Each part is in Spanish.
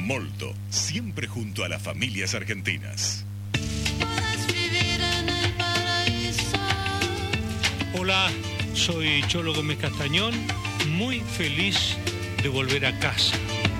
Molto, siempre junto a las familias argentinas. Hola, soy Cholo Gómez Castañón, muy feliz de volver a casa,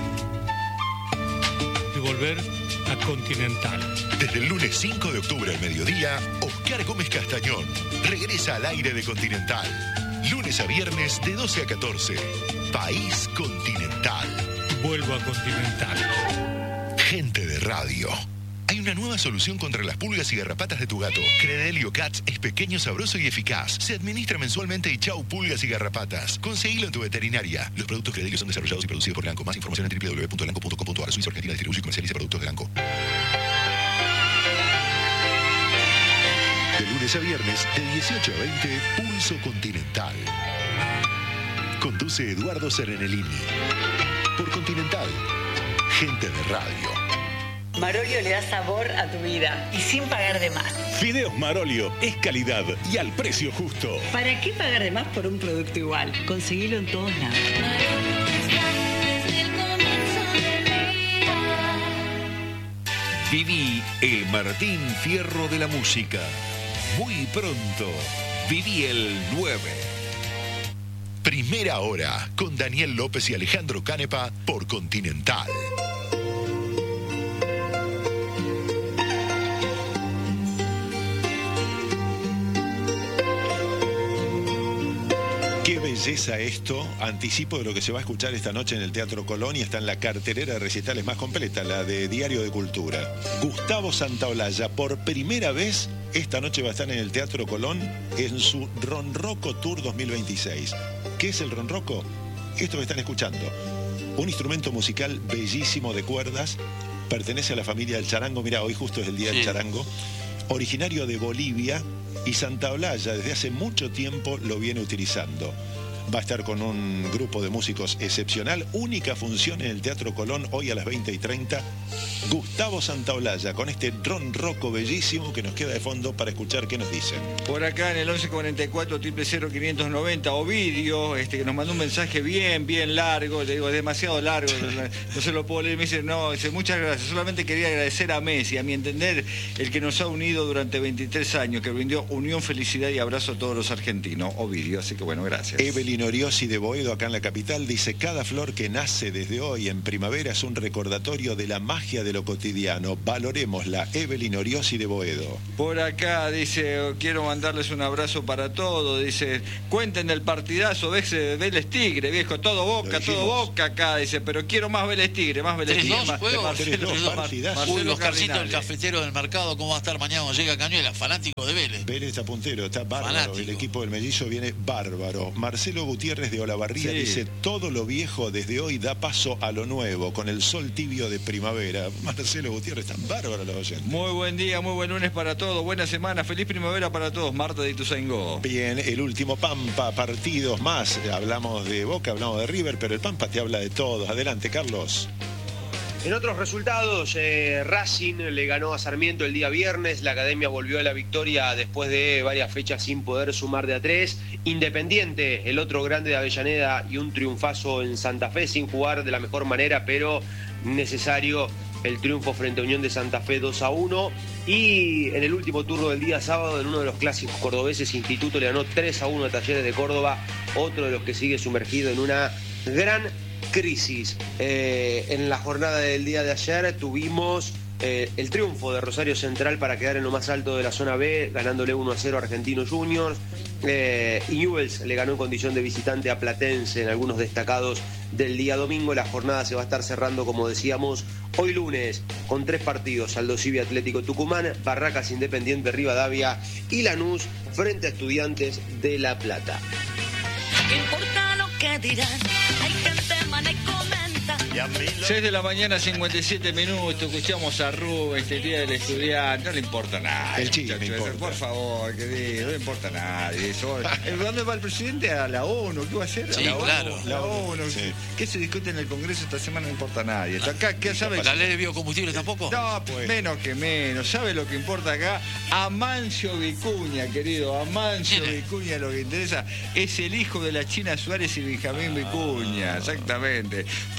de volver a Continental. Desde el lunes 5 de octubre al mediodía, Oscar Gómez Castañón regresa al aire de Continental. Lunes a viernes de 12 a 14. País Continental. Vuelvo a Continental. Gente de radio. Hay una nueva solución contra las pulgas y garrapatas de tu gato. Credelio Cats es pequeño, sabroso y eficaz. Se administra mensualmente y chau pulgas y garrapatas. Conseguilo en tu veterinaria. Los productos Credelio son desarrollados y producidos por Elanco. Más información en www.elanco.com.ar. Suiza Argentina distribuye y comercializa productos de Elanco. De lunes a viernes, de 18 a 20, Pulso Continental. Conduce Eduardo Serenellini. Por Continental, gente de radio. Marolio le da sabor a tu vida y sin pagar de más. Fideos Marolio es calidad y al precio justo. ¿Para qué pagar de más por un producto igual? Conseguilo en todos lados. Viví el Martín Fierro de la música. Muy pronto, viví el 9. Primera hora, con Daniel López y Alejandro Canepa por Continental. Qué belleza esto, anticipo de lo que se va a escuchar esta noche en el Teatro Colón y está en la cartelera de recitales más completa, la de Diario de Cultura. Gustavo Santaolalla, por primera vez, esta noche va a estar en el Teatro Colón en su Ronroco Tour 2026. ¿Qué es el ronroco? Esto que están escuchando. Un instrumento musical bellísimo de cuerdas, pertenece a la familia del charango, mirá, hoy justo es el día del charango, originario de Bolivia, y Santaolalla desde hace mucho tiempo lo viene utilizando. Va a estar con un grupo de músicos excepcional, única función en el Teatro Colón hoy a las 20:30. Gustavo Santaolalla con este ronroco bellísimo que nos queda de fondo para escuchar qué nos dicen. Por acá en el 1144 590 Ovidio, que nos mandó un mensaje bien largo, le digo, es demasiado largo, no se lo puedo leer, me dice, no, dice, muchas gracias, solamente quería agradecer a Messi, a mi entender, el que nos ha unido durante 23 años, que brindó unión, felicidad y abrazo a todos los argentinos, Ovidio, así que bueno, gracias. Evelyn Oriosi de Boedo, acá en la capital, dice, cada flor que nace desde hoy en primavera es un recordatorio de la magia de lo cotidiano. Valorémosla. Evelyn Oriosi de Boedo. Por acá dice, quiero mandarles un abrazo para todos, dice, cuenten del partidazo Vélez Tigre, viejo, todo Boca acá, dice, pero quiero más Vélez Tigre, más Vélez Tigre. Uy, los carcitos del cafetero del mercado, ¿cómo va a estar mañana cuando llega Cañuelas? Fanático de Vélez. Vélez está puntero, está bárbaro. Fanático. El equipo del Mellizo viene bárbaro. Marcelo Gutiérrez de Olavarría dice, todo lo viejo desde hoy da paso a lo nuevo, con el sol tibio de primavera. Marcelo Gutiérrez, están bárbaros los oyentes. Muy buen día, muy buen lunes para todos, buena semana, feliz primavera para todos. Marta de Ituzaingó. Bien, el último Pampa, partidos más. Hablamos de Boca, hablamos de River, pero el Pampa te habla de todos. Adelante, Carlos. En otros resultados, Racing le ganó a Sarmiento el día viernes, la Academia volvió a la victoria después de varias fechas sin poder sumar de a 3. Independiente, el otro grande de Avellaneda, y un triunfazo en Santa Fe sin jugar de la mejor manera, pero necesario el triunfo frente a Unión de Santa Fe 2-1. Y en el último turno del día sábado, en uno de los clásicos cordobeses, Instituto le ganó 3-1 a Talleres de Córdoba, otro de los que sigue sumergido en una gran crisis. En la jornada del día de ayer tuvimos el triunfo de Rosario Central para quedar en lo más alto de la zona B, ganándole 1-0 a Argentinos Juniors. Y Newell's le ganó en condición de visitante a Platense en algunos destacados del día domingo. La jornada se va a estar cerrando, como decíamos, hoy lunes con 3 partidos: Aldosivi Atlético Tucumán, Barracas Independiente Rivadavia y Lanús frente a Estudiantes de La Plata. No importa lo que dirán, hay gente mana y comenta. 6 de la mañana, 57 minutos, escuchamos a Rubén, este día del estudiante, no le importa nada. El chile me importa. Por favor, querido, no le importa nada. ¿Dónde va el presidente? A la ONU, ¿qué va a hacer? Sí, la claro. ONU, la ONU. Sí. ¿Qué se discute en el Congreso esta semana? No importa a nadie. Acá, ¿qué sabe? ¿La ley de biocombustible tampoco? No, pues menos que menos. ¿Sabe lo que importa acá? Amancio Vicuña, querido. Amancio Vicuña, lo que interesa es el hijo de la China Suárez y Benjamín Vicuña. Exactamente. ¿Por qué? Porque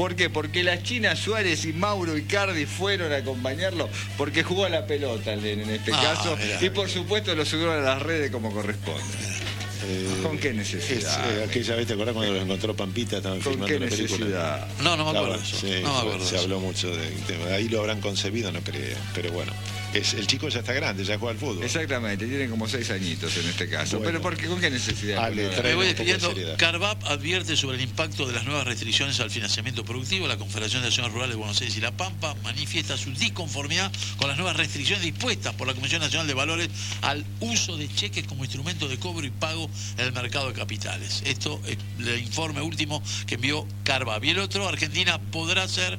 porque las Chinas Suárez y Mauro Icardi fueron a acompañarlo porque jugó a la pelota el nene en este caso. Y por supuesto lo subieron a las redes como corresponde. ¿Con qué necesidad? Aquella vez, ¿te acordás cuando los encontró Pampita? Estaban ¿Con filmando qué una película. necesidad? No me acuerdo. Sí, no me acuerdo. Se habló mucho del tema. Ahí lo habrán concebido, no creo. Pero bueno, el chico ya está grande, ya juega al fútbol. Exactamente, tiene como 6 añitos en este caso. Bueno. Pero ¿con qué necesidad? Me voy despidiendo. Carvap advierte sobre el impacto de las nuevas restricciones al financiamiento productivo. La Confederación de Acciones Rurales de Buenos Aires y La Pampa manifiesta su disconformidad con las nuevas restricciones dispuestas por la Comisión Nacional de Valores al uso de cheques como instrumento de cobro y pago en el mercado de capitales. Esto es el informe último que envió Carvap. Y el otro, Argentina podrá ser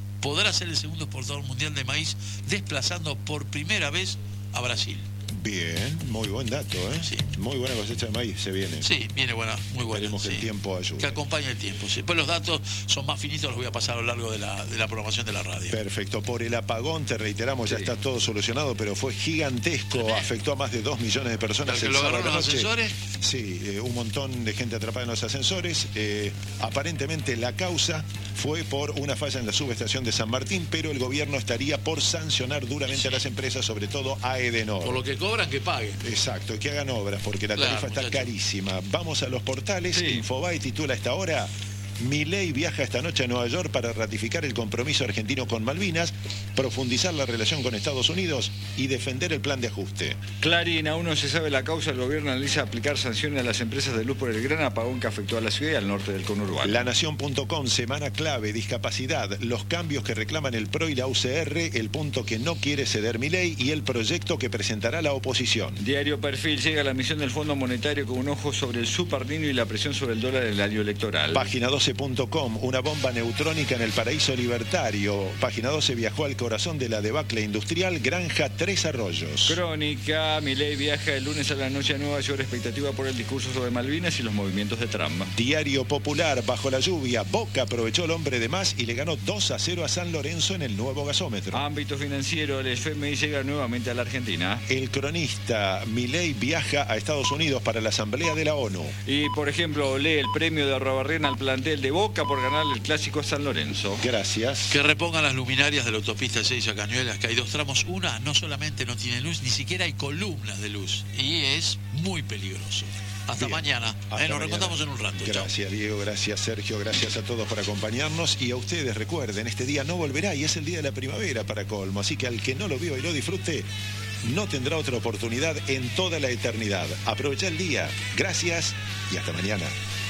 el segundo exportador mundial de maíz, desplazando por primera vez a Brasil. Bien, muy buen dato, ¿eh? Sí. Muy buena cosecha de maíz se viene. Sí, viene buena, muy buena. Esperemos que el tiempo ayude. Que acompañe el tiempo, sí. Pues los datos son más finitos, los voy a pasar a lo largo de la programación de la radio. Perfecto. Por el apagón, te reiteramos, ya está todo solucionado, pero fue gigantesco. Afectó a más de 2 millones de personas. ¿El que lo agarraron los ascensores? Sí, un montón de gente atrapada en los ascensores. Aparentemente la causa fue por una falla en la subestación de San Martín, pero el gobierno estaría por sancionar duramente a las empresas, sobre todo a Edenor. Por lo que cobran, que paguen. Exacto, que hagan obras, porque la tarifa está carísima. Vamos a los portales. Infobae titula a esta hora: Milei viaja esta noche a Nueva York para ratificar el compromiso argentino con Malvinas, profundizar la relación con Estados Unidos y defender el plan de ajuste. Clarín, aún no se sabe la causa. El gobierno analiza aplicar sanciones a las empresas de luz por el gran apagón que afectó a la ciudad y al norte del conurbano. Lanación.com, semana clave, discapacidad, los cambios que reclaman el PRO y la UCR, el punto que no quiere ceder Milei y el proyecto que presentará la oposición. Diario Perfil, llega la misión del Fondo Monetario con un ojo sobre el superniño y la presión sobre el dólar en el año electoral. Página 12.com, una bomba neutrónica en el paraíso libertario. Página 12 viajó al corazón de la debacle industrial, Granja Tres Arroyos. Crónica, Milei viaja el lunes a la noche a Nueva York, expectativa por el discurso sobre Malvinas y los movimientos de Trump. Diario Popular, bajo la lluvia, Boca aprovechó el hombre de más y le ganó 2-0 a San Lorenzo en el nuevo gasómetro. Ámbito financiero, el FMI llega nuevamente a la Argentina. El Cronista, Milei viaja a Estados Unidos para la Asamblea de la ONU. Y, por ejemplo, lee el premio de Arrobarrena al plantel de Boca por ganar el clásico a San Lorenzo. Gracias. Que repongan las luminarias de la autopista 6 a Cañuelas, que hay 2 tramos. Una no solamente no tiene luz, ni siquiera hay columnas de luz. Y es muy peligroso. Hasta mañana. Nos reencontramos en un rato. Gracias, chao. Diego, gracias, Sergio, gracias a todos por acompañarnos. Y a ustedes, recuerden, este día no volverá y es el día de la primavera para colmo. Así que al que no lo vio y lo disfrute, no tendrá otra oportunidad en toda la eternidad. Aprovecha el día. Gracias y hasta mañana.